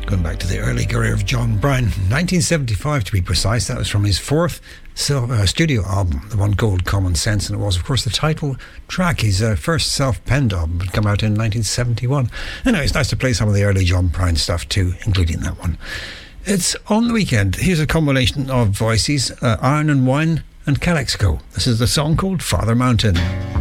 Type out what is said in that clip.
Going back to the early career of John Bryan, 1975 to be precise. That was from his fourth studio album, the one called Common Sense, and it was, of course, the title track. His first self-penned album had come out in 1971. Anyway, it's nice to play some of the early John Bryan stuff too, including that one. It's On the Weekend. Here's a combination of voices, Iron and Wine and Calexico. This is the song called Father Mountain.